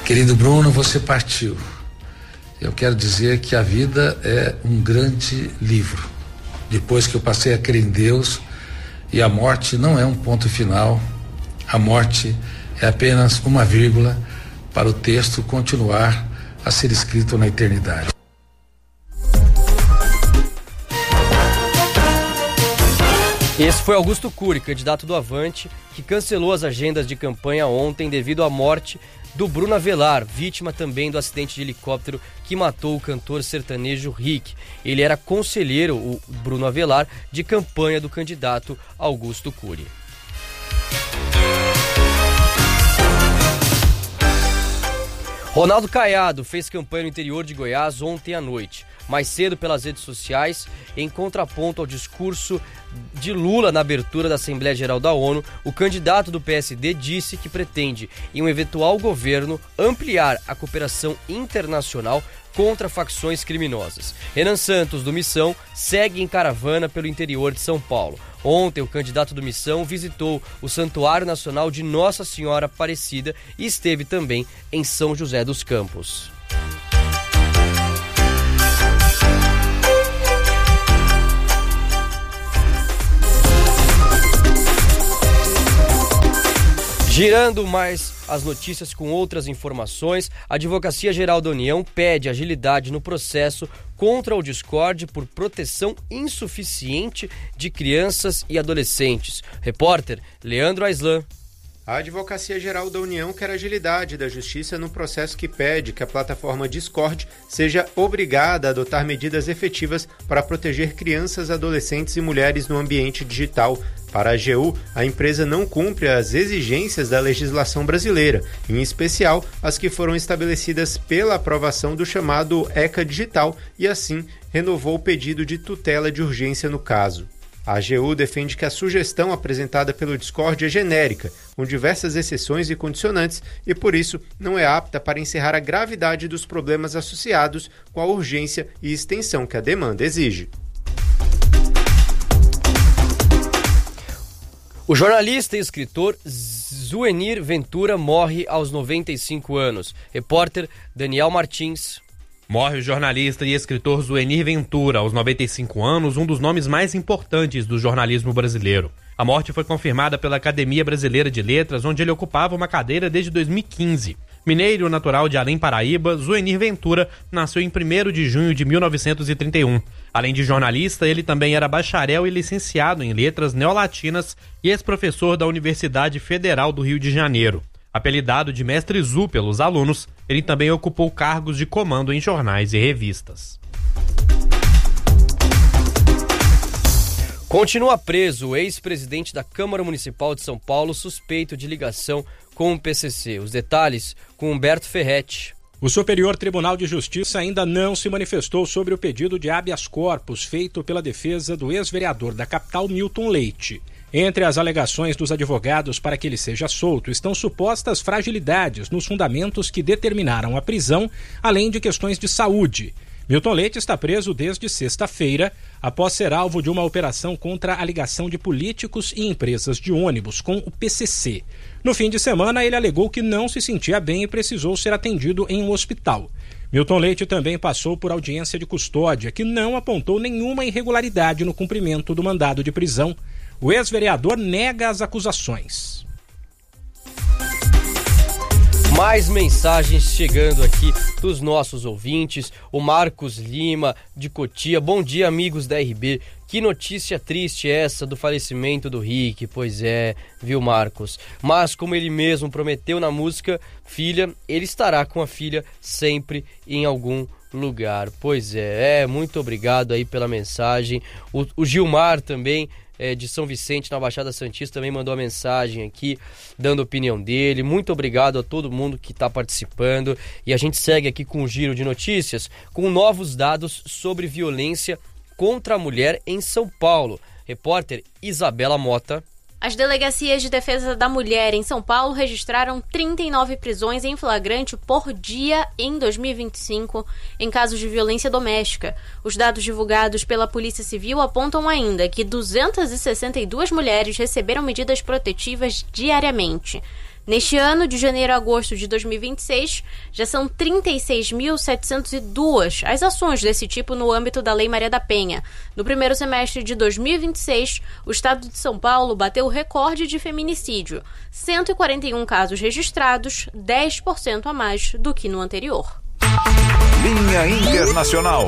Querido Bruno, você partiu. Eu quero dizer que a vida é um grande livro. Depois que eu passei a crer em Deus, e a morte não é um ponto final, a morte é apenas uma vírgula para o texto continuar a ser escrito na eternidade. Esse foi Augusto Cury, candidato do Avante, que cancelou as agendas de campanha ontem devido à morte do Bruno Avelar, vítima também do acidente de helicóptero que matou o cantor sertanejo Rick. Ele era conselheiro, o Bruno Avelar, de campanha do candidato Augusto Cury. Ronaldo Caiado fez campanha no interior de Goiás ontem à noite, mais cedo pelas redes sociais, em contraponto ao discurso de Lula na abertura da Assembleia Geral da ONU. O candidato do PSD disse que pretende, em um eventual governo, ampliar a cooperação internacional contra facções criminosas. Renan Santos, do Missão, segue em caravana pelo interior de São Paulo. Ontem, o candidato do Missão visitou o Santuário Nacional de Nossa Senhora Aparecida e esteve também em São José dos Campos. Girando mais as notícias com outras informações, a Advocacia Geral da União pede agilidade no processo contra o Discord por proteção insuficiente de crianças e adolescentes. Repórter Leandro Aislan. A Advocacia Geral da União quer agilidade da Justiça no processo que pede que a plataforma Discord seja obrigada a adotar medidas efetivas para proteger crianças, adolescentes e mulheres no ambiente digital. Para a AGU, a empresa não cumpre as exigências da legislação brasileira, em especial as que foram estabelecidas pela aprovação do chamado ECA Digital, e assim renovou o pedido de tutela de urgência no caso. A AGU defende que a sugestão apresentada pelo Discord é genérica, com diversas exceções e condicionantes, e por isso não é apta para encerrar a gravidade dos problemas associados com a urgência e extensão que a demanda exige. O jornalista e escritor Zuenir Ventura morre aos 95 anos. Repórter Daniel Martins. Morre o jornalista e escritor Zuenir Ventura, aos 95 anos, um dos nomes mais importantes do jornalismo brasileiro. A morte foi confirmada pela Academia Brasileira de Letras, onde ele ocupava uma cadeira desde 2015. Mineiro natural de Além Paraíba, Zuenir Ventura nasceu em 1º de junho de 1931. Além de jornalista, ele também era bacharel e licenciado em letras neolatinas e ex-professor da Universidade Federal do Rio de Janeiro. Apelidado de Mestre Zu pelos alunos, ele também ocupou cargos de comando em jornais e revistas. Continua preso o ex-presidente da Câmara Municipal de São Paulo, suspeito de ligação com o PCC. Os detalhes com Humberto Ferretti. O Superior Tribunal de Justiça ainda não se manifestou sobre o pedido de habeas corpus feito pela defesa do ex-vereador da capital, Milton Leite. Entre as alegações dos advogados para que ele seja solto estão supostas fragilidades nos fundamentos que determinaram a prisão, além de questões de saúde. Milton Leite está preso desde sexta-feira, após ser alvo de uma operação contra a ligação de políticos e empresas de ônibus com o PCC. No fim de semana, ele alegou que não se sentia bem e precisou ser atendido em um hospital. Milton Leite também passou por audiência de custódia, que não apontou nenhuma irregularidade no cumprimento do mandado de prisão. O ex-vereador nega as acusações. Mais mensagens chegando aqui dos nossos ouvintes. O Marcos Lima, de Cotia. Bom dia, amigos da RB. Que notícia triste essa do falecimento do Rick. Pois é, viu, Marcos? Mas como ele mesmo prometeu na música Filha, ele estará com a filha sempre em algum lugar. Pois é, muito obrigado aí pela mensagem. O Gilmar também, de São Vicente, na Baixada Santista, também mandou a mensagem aqui, dando a opinião dele. Muito obrigado a todo mundo que está participando. E a gente segue aqui com o giro de notícias, com novos dados sobre violência contra a mulher em São Paulo. Repórter Isabela Mota. As delegacias de defesa da mulher em São Paulo registraram 39 prisões em flagrante por dia em 2025 em casos de violência doméstica. Os dados divulgados pela Polícia Civil apontam ainda que 262 mulheres receberam medidas protetivas diariamente. Neste ano, de janeiro a agosto de 2026, já são 36.702 as ações desse tipo no âmbito da Lei Maria da Penha. No primeiro semestre de 2026, o estado de São Paulo bateu o recorde de feminicídio, 141 casos registrados, 10% a mais do que no anterior. Linha Internacional.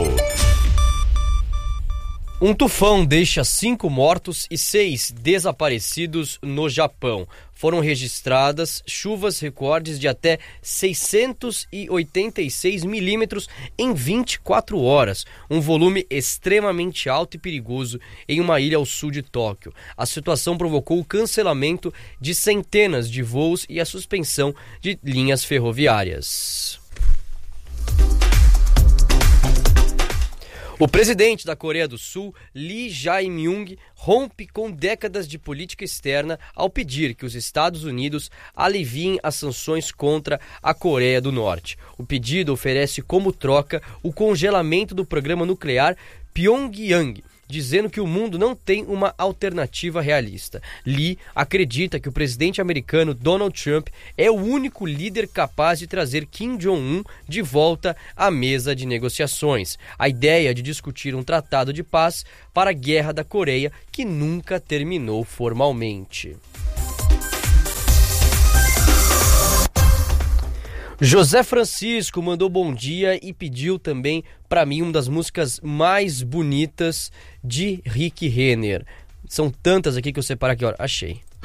Um tufão deixa 5 mortos e 6 desaparecidos no Japão. Foram registradas chuvas recordes de até 686 milímetros em 24 horas, um volume extremamente alto e perigoso em uma ilha ao sul de Tóquio. A situação provocou o cancelamento de centenas de voos e a suspensão de linhas ferroviárias. O presidente da Coreia do Sul, Lee Jae-myung, rompe com décadas de política externa ao pedir que os Estados Unidos aliviem as sanções contra a Coreia do Norte. O pedido oferece como troca o congelamento do programa nuclear Pyongyang, dizendo que o mundo não tem uma alternativa realista. Lee acredita que o presidente americano Donald Trump é o único líder capaz de trazer Kim Jong-un de volta à mesa de negociações. A ideia de discutir um tratado de paz para a Guerra da Coreia, que nunca terminou formalmente. José Francisco mandou bom dia e pediu também para mim uma das músicas mais bonitas de Rick Renner. São tantas aqui que eu separei aqui, ó. Achei.